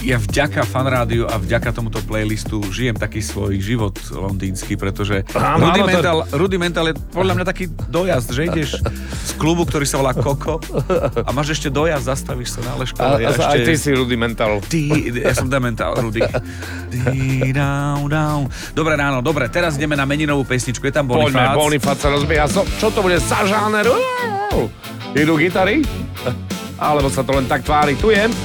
Ja vďaka Fanrádiu a vďaka tomuto playlistu žijem taký svoj život londýnsky, pretože Rudimental je podľa mňa taký dojazd, že ideš z klubu, ktorý sa volá Koko a máš ešte dojazd, zastavíš sa na ležku. A aj ty si Rudimental. Ja som Demental, Rudy. Dobre ráno, dobre, teraz ideme na meninovú pesničku, je tam Bonifác. Poďme, Bonifác sa rozbieha. Čo to bude za žáner? Idú gitary? Alebo sa to len tak tvári? Tu je.